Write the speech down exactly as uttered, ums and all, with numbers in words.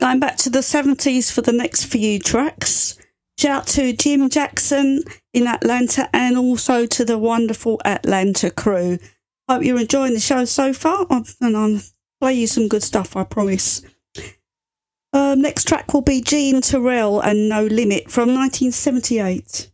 Going back to the seventies for the next few tracks. Shout out to Jim Jackson in Atlanta and also to the wonderful Atlanta crew. Hope you're enjoying the show so far, and I'll play you some good stuff, I promise. Um, next track will be Jean Terrell and No Limit from nineteen seventy-eight.